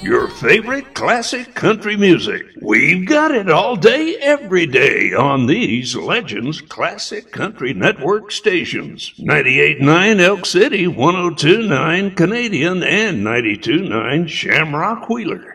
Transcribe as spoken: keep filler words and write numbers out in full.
Your favorite classic country music. We've got it all day, every day on these Legends Classic Country Network stations. ninety-eight point nine Elk City, one oh two point nine Canadian, and ninety-two point nine Shamrock Wheeler.